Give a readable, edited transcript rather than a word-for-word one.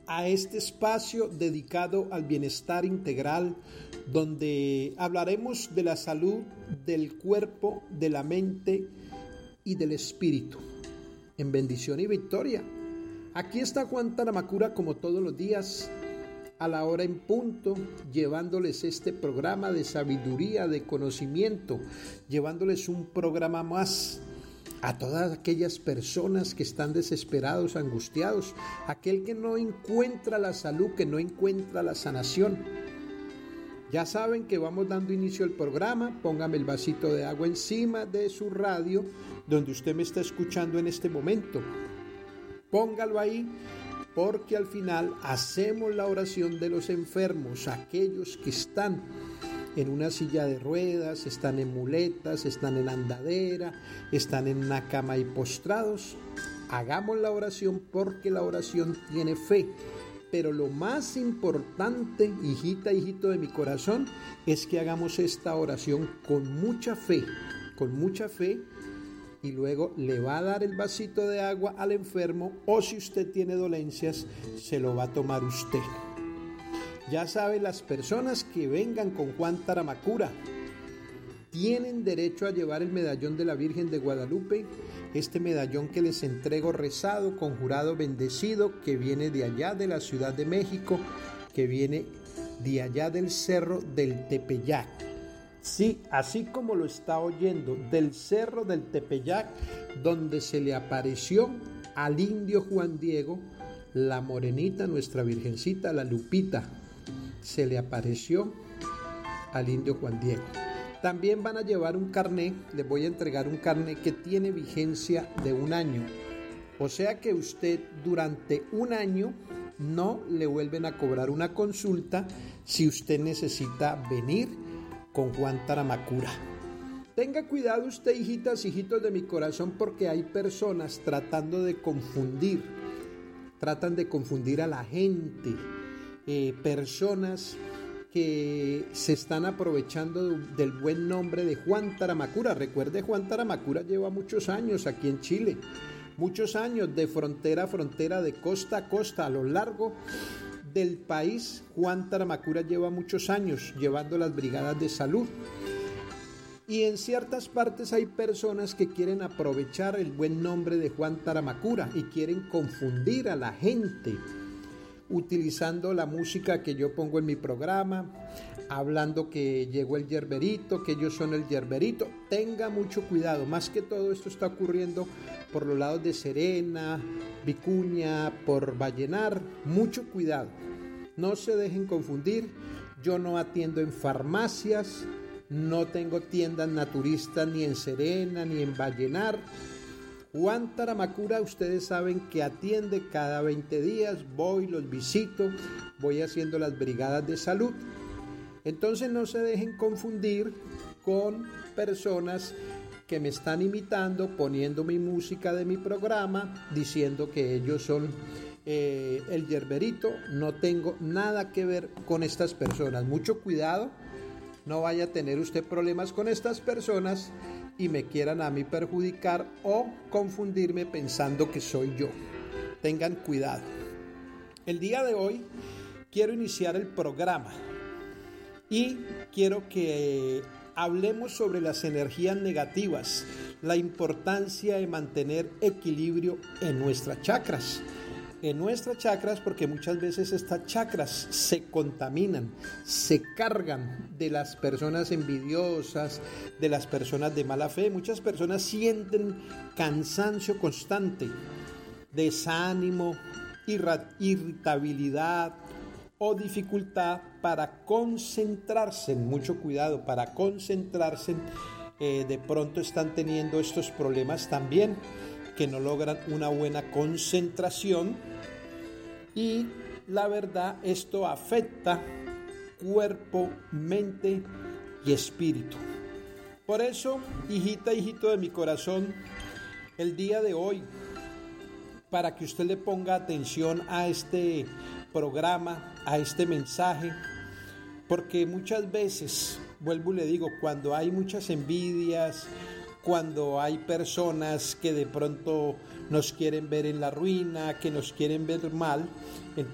a este espacio dedicado al bienestar integral, donde hablaremos de la salud del cuerpo, de la mente y del espíritu. En bendición y victoria. Aquí está Juan Taramacura como todos los días, a la hora en punto, llevándoles este programa de sabiduría, de conocimiento, llevándoles un programa más a todas aquellas personas que están desesperados, angustiados, aquel que no encuentra la salud, que no encuentra la sanación. Ya saben que vamos dando inicio al programa. Póngame el vasito de agua encima de su radio, donde usted me está escuchando en este momento. Póngalo ahí, porque al final hacemos la oración de los enfermos, aquellos que están en una silla de ruedas, están en muletas, están en andadera, están en una cama y postrados. Hagamos la oración porque la oración tiene fe. Pero lo más importante, hijita, hijito de mi corazón, es que hagamos esta oración con mucha fe, y luego le va a dar el vasito de agua al enfermo, o si usted tiene dolencias, se lo va a tomar usted. Ya sabe, las personas que vengan con Juan Taramacura tienen derecho a llevar el medallón de la Virgen de Guadalupe, este medallón que les entrego rezado, conjurado, bendecido, que viene de allá de la Ciudad de México, que viene de allá del Cerro del Tepeyac. Sí, así como lo está oyendo, del Cerro del Tepeyac, donde se le apareció al indio Juan Diego, la morenita, nuestra Virgencita, la Lupita, se le apareció al indio Juan Diego. También van a llevar un carnet, les voy a entregar un carnet que tiene vigencia de 1 año. O sea que usted durante 1 año no le vuelven a cobrar una consulta si usted necesita venir con Juan Taramacura. Tenga cuidado usted, hijitas, hijitos de mi corazón, porque hay personas tratando de confundir, tratan de confundir a la gente, personas que se están aprovechando del buen nombre de Juan Taramacura. Recuerde, Juan Taramacura lleva muchos años aquí en Chile, muchos años de frontera a frontera, de costa a costa, a lo largo del país. Juan Taramacura lleva muchos años llevando las brigadas de salud. Y en ciertas partes hay personas que quieren aprovechar el buen nombre de Juan Taramacura y quieren confundir a la gente, utilizando la música que yo pongo en mi programa, hablando que llegó el yerberito, que ellos son el yerberito. Tenga mucho cuidado, más que todo esto está ocurriendo por los lados de Serena, Vicuña, por Vallenar. Mucho cuidado, no se dejen confundir. Yo no atiendo en farmacias, no tengo tiendas naturistas ni en Serena ni en Vallenar. Juan Taramacura, ustedes saben que atiende cada 20 días, voy, los visito, voy haciendo las brigadas de salud. Entonces no se dejen confundir con personas que me están imitando, poniendo mi música de mi programa, diciendo que ellos son el yerberito. No tengo nada que ver con estas personas. Mucho cuidado, no vaya a tener usted problemas con estas personas y me quieran a mí perjudicar o confundirme pensando que soy yo. Tengan cuidado. El día de hoy quiero iniciar el programa y quiero que hablemos sobre las energías negativas, la importancia de mantener equilibrio en nuestras chakras. Porque muchas veces estas chakras se contaminan, se cargan de las personas envidiosas, de las personas de mala fe. Muchas personas sienten cansancio constante, desánimo, irritabilidad o dificultad para concentrarse. Mucho cuidado, para concentrarse. De pronto están teniendo estos problemas también, que no logran una buena concentración, y la verdad, esto afecta cuerpo, mente y espíritu. Por eso, hijita, hijito de mi corazón, el día de hoy, para que usted le ponga atención a este programa, a este mensaje, porque muchas veces, vuelvo y le digo, cuando hay muchas envidias, cuando hay personas que de pronto nos quieren ver en la ruina, que nos quieren ver mal,